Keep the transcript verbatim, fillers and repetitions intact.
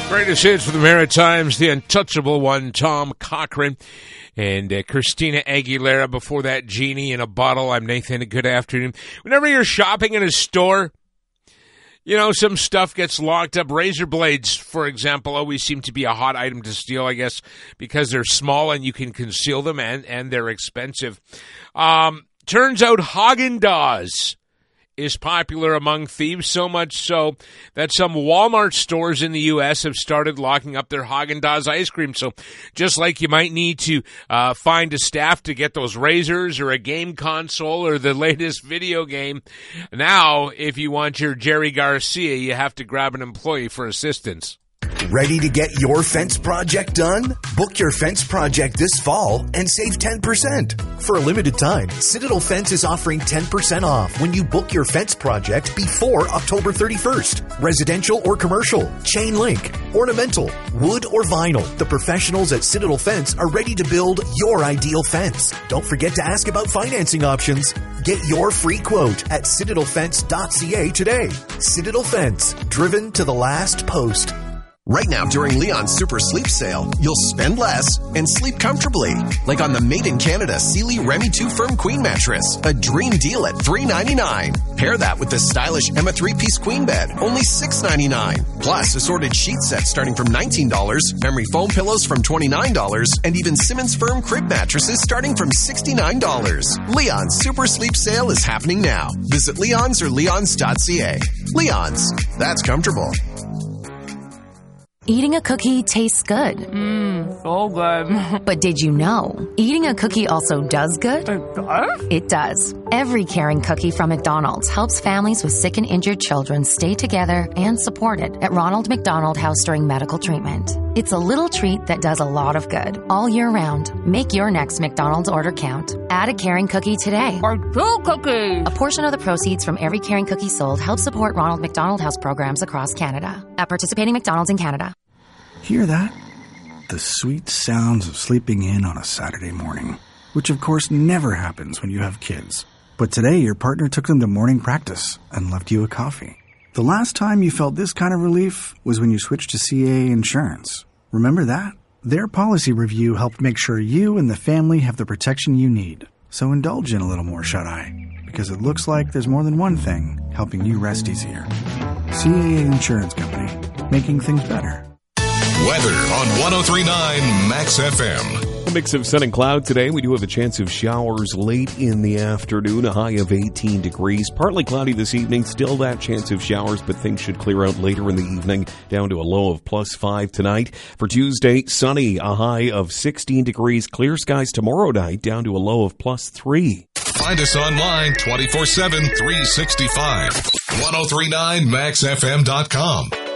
Greatest hits for the Maritimes, the untouchable one, Tom Cochrane, and uh, Christina Aguilera. Before that, Genie in a Bottle. I'm Nathan. Good afternoon. Whenever you're shopping in a store, you know, some stuff gets locked up. Razor blades, for example, always seem to be a hot item to steal, I guess, because they're small and you can conceal them, and, and they're expensive. Um, turns out Haagen-Dazs is popular among thieves, so much so that some Walmart stores in the U S have started locking up their Haagen-Dazs ice cream. So just like you might need to uh, find a staff to get those razors or a game console or the latest video game, now if you want your Jerry Garcia, you have to grab an employee for assistance. Ready to get your fence project done? Book your fence project this fall and save ten percent. For a limited time, Citadel Fence is offering ten percent off when you book your fence project before October thirty-first. Residential or commercial, chain link, ornamental, wood or vinyl. The professionals at Citadel Fence are ready to build your ideal fence. Don't forget to ask about financing options. Get your free quote at citadel fence dot c a today. Citadel Fence, driven to the last post. Right now, during Leon's Super Sleep Sale, you'll spend less and sleep comfortably. Like on the Made in Canada Sealy Remy two Firm Queen Mattress, a dream deal at three ninety-nine. Pair that with the stylish Emma three-piece queen bed, only six ninety-nine. Plus, assorted sheet sets starting from nineteen dollars, memory foam pillows from twenty-nine dollars, and even Simmons Firm crib mattresses starting from sixty-nine dollars. Leon's Super Sleep Sale is happening now. Visit Leon's or leons dot c a. Leon's, that's comfortable. Eating a cookie tastes good. Mmm, so good. But did you know, eating a cookie also does good? It does? It does. Every caring cookie from McDonald's helps families with sick and injured children stay together and supported at Ronald McDonald House during medical treatment. It's a little treat that does a lot of good all year round. Make your next McDonald's order count. Add a caring cookie today. Or two cookies. A portion of the proceeds from every caring cookie sold helps support Ronald McDonald House programs across Canada. At participating McDonald's in Canada. Hear that? The sweet sounds of sleeping in on a Saturday morning, which of course never happens when you have kids. But today your partner took them to morning practice and left you a coffee. The last time you felt this kind of relief was when you switched to C A A Insurance. Remember that? Their policy review helped make sure you and the family have the protection you need. So indulge in a little more shut-eye, because it looks like there's more than one thing helping you rest easier. C A A Insurance Company, making things better. Weather on one oh three point nine Max F M. A mix of sun and cloud today. We do have a chance of showers late in the afternoon, a high of eighteen degrees. Partly cloudy this evening, still that chance of showers, but things should clear out later in the evening, down to a low of plus five tonight. For Tuesday, sunny, a high of sixteen degrees. Clear skies tomorrow night, down to a low of plus three. Find us online twenty-four seven, three sixty-five. ten thirty-nine max f m dot com.